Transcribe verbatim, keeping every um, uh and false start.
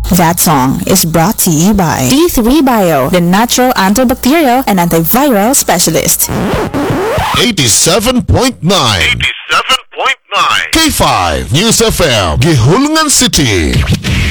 That song is brought to you by D three Bio, the natural antibacterial and antiviral specialist. eighty-seven point nine eighty-seven point nine K five News F M, Gihulungan City.